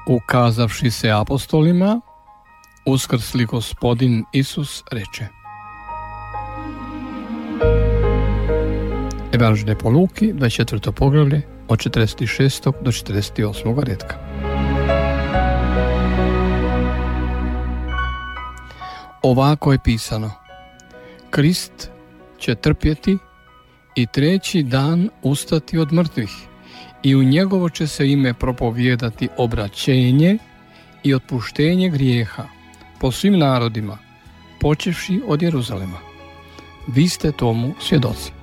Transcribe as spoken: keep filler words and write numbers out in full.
Ukazavši se apostolima, uskrsli Gospodin Isus reče. Evanđelje po Luki, dvadeset četvrto poglavlje, od četrdeset šestog do četrdeset osmog redka. Ovako je pisano: Krist će trpjeti i treći dan ustati od mrtvih, i u njegovo će se ime propovijedati obraćenje i otpuštenje grijeha po svim narodima, počevši od Jeruzalema. Vi ste tomu svjedoci.